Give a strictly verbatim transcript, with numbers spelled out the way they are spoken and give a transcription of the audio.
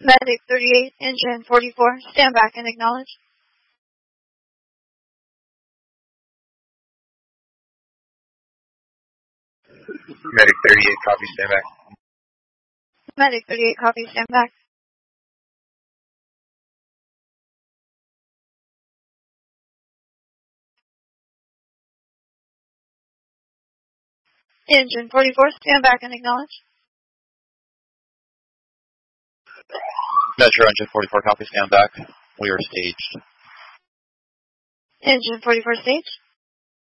Medic thirty-eight, engine forty-four, stand back and acknowledge. Medic thirty-eight, copy, stand back. Medic thirty-eight, copy, stand back. Engine forty-four, stand back and acknowledge. Metro engine forty-four, copy, stand back. We are staged. Engine forty-four, staged.